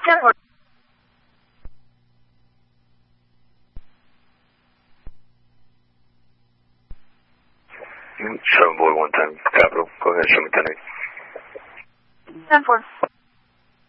10-4. 7 boy 1 time, Capital. Go ahead, show me 10-8. 10-4.